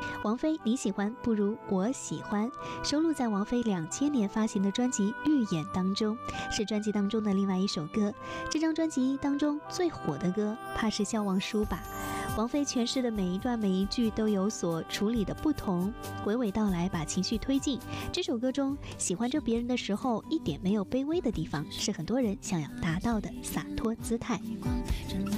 王菲你喜欢不如我喜欢，收录在王菲2000年发行的专辑《预演》当中，是专辑当中的另外一首歌。这张专辑当中最火的歌怕是笑忘书吧。王菲诠释的每一段每一句都有所处理的不同，娓娓道来，把情绪推进。这首歌中喜欢着别人的时候一点没有卑微的地方，是很多人想要达到的洒脱姿态。